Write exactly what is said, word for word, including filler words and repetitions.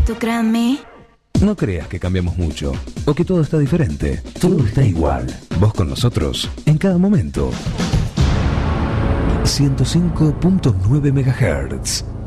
¿Tú crees en mí? No creas que cambiamos mucho o que todo está diferente. Todo está igual. Vos con nosotros en cada momento. ciento cinco punto nueve megahertz.